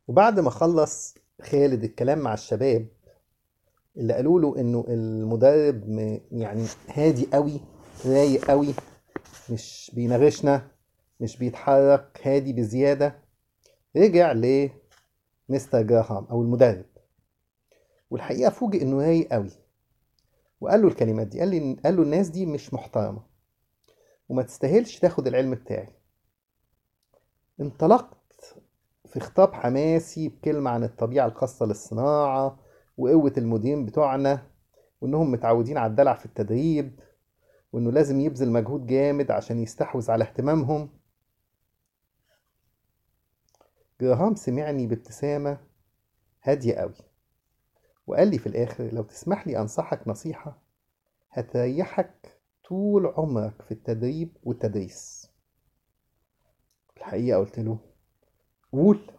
وبعد ما خلص خالد الكلام مع الشباب اللي قالوا له انه المدرب يعني هادي قوي، رايق قوي، مش بيناغشنا، مش بيتحرك، هادي بزيادة، رجع لمستر جراهام او المدرب. والحقيقة فوجئ انه رايق قوي، وقال له الكلمات دي، قال له الناس دي مش محترمة وما تستاهلش تاخد العلم بتاعي. انطلقت في خطاب حماسي بكلمة عن الطبيعة الخاصة للصناعة وقوة المديرين بتوعنا، وإنهم متعودين على الدلع في التدريب، وإنه لازم يبذل مجهود جامد عشان يستحوذ على اهتمامهم. جراهام سمعني بابتسامة هادية قوي، وقال لي في الآخر: لو تسمح لي أنصحك نصيحة هتريحك طول عمرك في التدريب والتدريس. الحقيقة قلت له: قول.